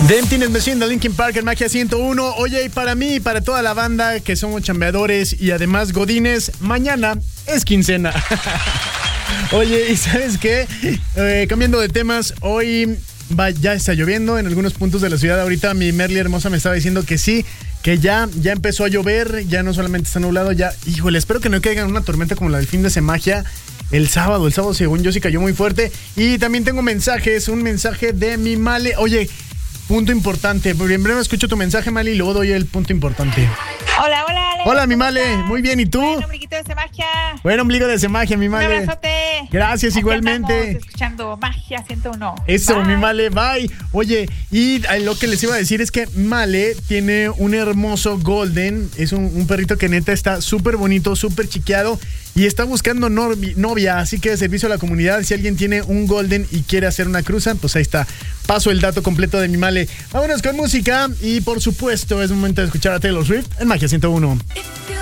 The Emptiness Machine de Linkin Park en Magia 101. Oye, y para mí y para toda la banda que somos chambeadores y además godines, mañana es quincena. Oye, ¿y sabes qué? Cambiando de temas, hoy ya está lloviendo en algunos puntos de la ciudad. Ahorita mi Merly hermosa me estaba diciendo que sí, que ya empezó a llover, ya no solamente está nublado, ya, híjole, espero que no caiga una tormenta como la del fin de Magia. El sábado según yo sí cayó muy fuerte. Y también tengo un mensaje de mi Male. Oye, punto importante. Primero escucho tu mensaje, Male, y luego doy el punto importante. Hola, Ale. Hola, mi Male. Muy bien, ¿y tú? Buen ombliguito de Magia. Buen ombligo de Magia, mi Male. Un abrazote. Gracias, aquí igualmente. Estamos escuchando Magia 101. Eso, bye. mi Male, bye. Oye, y lo que les iba a decir es que Male tiene un hermoso golden. Es un perrito que neta está súper bonito, súper chiqueado. Y está buscando novia, así que de servicio a la comunidad, si alguien tiene un golden y quiere hacer una cruza, pues ahí está. Paso el dato completo de mi Male. Vámonos con música y por supuesto es momento de escuchar a Taylor Swift en Magia 101.